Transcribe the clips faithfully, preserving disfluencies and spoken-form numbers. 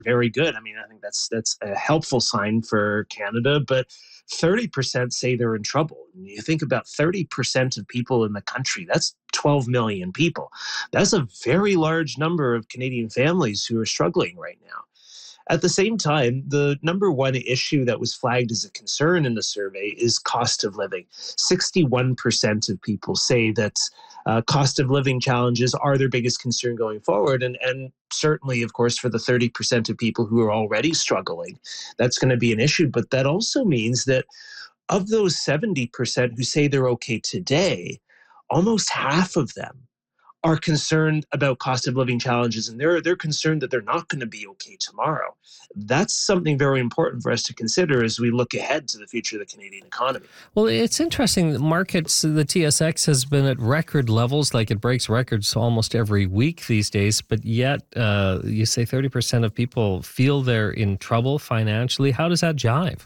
very good. I mean, I think that's that's a helpful sign for Canada, but thirty percent say they're in trouble. And you think about thirty percent of people in the country, that's twelve million people. That's a very large number of Canadian families who are struggling right now. At the same time, the number one issue that was flagged as a concern in the survey is cost of living. sixty-one percent of people say that uh, cost of living challenges are their biggest concern going forward. And, and certainly, of course, for the thirty percent of people who are already struggling, that's going to be an issue. But that also means that of those seventy percent who say they're okay today, almost half of them are concerned about cost of living challenges, and they're they're concerned that they're not going to be okay tomorrow. That's something very important for us to consider as we look ahead to the future of the Canadian economy. Well, it's interesting. The markets, the T S X has been at record levels, like it breaks records almost every week these days, but yet uh, you say thirty percent of people feel they're in trouble financially. How does that jive?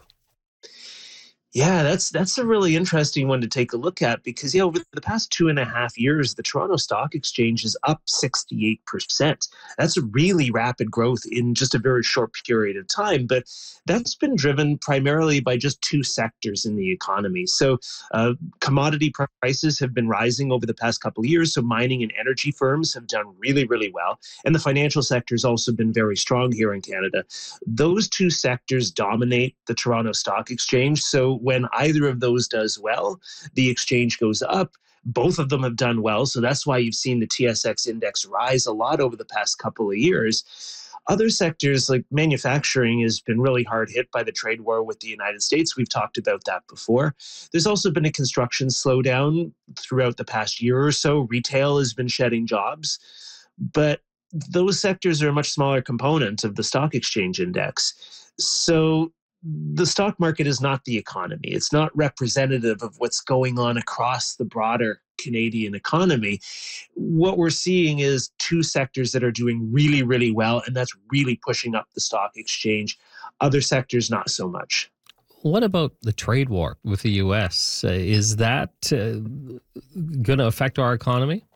Yeah, that's that's a really interesting one to take a look at because, yeah, over the past two and a half years, the Toronto Stock Exchange is up sixty-eight percent. That's a really rapid growth in just a very short period of time. But that's been driven primarily by just two sectors in the economy. So uh, commodity prices have been rising over the past couple of years. So mining and energy firms have done really, really well. And the financial sector has also been very strong here in Canada. Those two sectors dominate the Toronto Stock Exchange. So when either of those does well, the exchange goes up. Both of them have done well. So that's why you've seen the T S X index rise a lot over the past couple of years. Other sectors like manufacturing has been really hard hit by the trade war with the United States. We've talked about that before. There's also been a construction slowdown throughout the past year or so. Retail has been shedding jobs. But those sectors are a much smaller component of the stock exchange index. So the stock market is not the economy. It's not representative of what's going on across the broader Canadian economy. What we're seeing is two sectors that are doing really, really well, and that's really pushing up the stock exchange. Other sectors, not so much. What about the trade war with the U S? Uh, is that uh, going to affect our economy?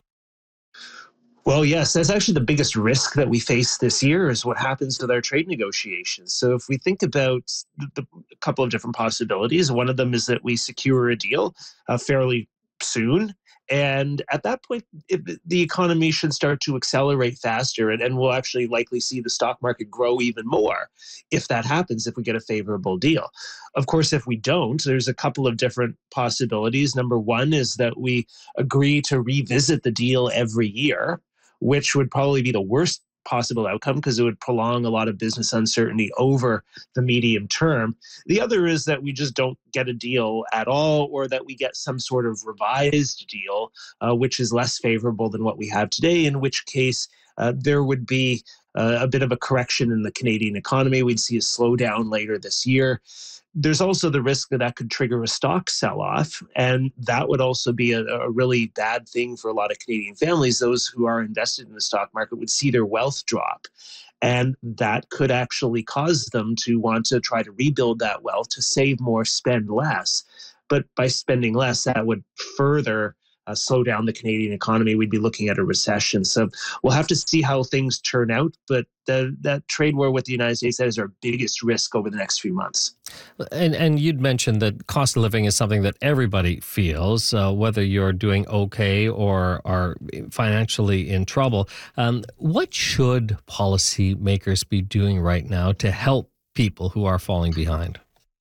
Well, yes, that's actually the biggest risk that we face this year is what happens with our trade negotiations. So if we think about the, the, a couple of different possibilities, one of them is that we secure a deal uh, fairly soon. And at that point, if the economy should start to accelerate faster, and, and we'll actually likely see the stock market grow even more if that happens, if we get a favorable deal. Of course, if we don't, there's a couple of different possibilities. Number one is that we agree to revisit the deal every year, which would probably be the worst possible outcome because it would prolong a lot of business uncertainty over the medium term. The other is that we just don't get a deal at all, or that we get some sort of revised deal, uh, which is less favorable than what we have today, in which case uh, there would be uh, a bit of a correction in the Canadian economy. We'd see a slowdown later this year. There's also the risk that that could trigger a stock sell-off, and that would also be a, a really bad thing for a lot of Canadian families. Those who are invested in the stock market would see their wealth drop, and that could actually cause them to want to try to rebuild that wealth, to save more, spend less. But by spending less, that would further Uh, slow down the Canadian economy. We'd be looking at a recession. So we'll have to see how things turn out. But the, that trade war with the United States, that is our biggest risk over the next few months. And and you'd mentioned that cost of living is something that everybody feels, uh, whether you're doing okay or are financially in trouble. Um, what should policymakers be doing right now to help people who are falling behind?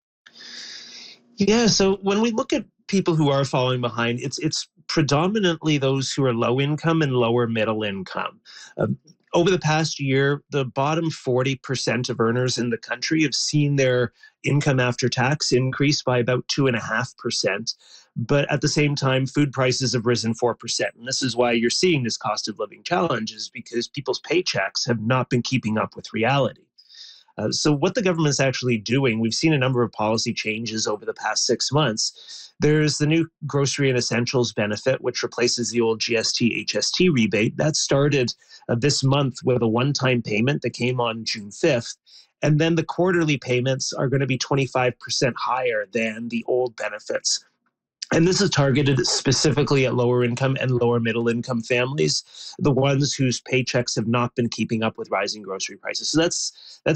Yeah, so when we look at people who are falling behind, it's it's predominantly those who are low income and lower middle income. Um, over the past year, the bottom forty percent of earners in the country have seen their income after tax increase by about two point five percent. But at the same time, food prices have risen four percent. And this is why you're seeing this cost of living challenge, is because people's paychecks have not been keeping up with reality. Uh, so what the government's actually doing, we've seen a number of policy changes over the past six months. There's the new grocery and essentials benefit, which replaces the old G S T H S T rebate. That started uh, this month with a one-time payment that came on June fifth. And then the quarterly payments are going to be twenty-five percent higher than the old benefits. And this is targeted specifically at lower income and lower middle income families, the ones whose paychecks have not been keeping up with rising grocery prices. So that's that's